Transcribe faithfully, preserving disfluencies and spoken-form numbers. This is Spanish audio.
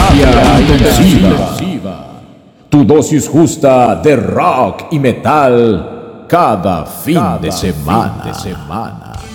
Terapia intensiva. Tu dosis justa de rock y metal cada fin de semana.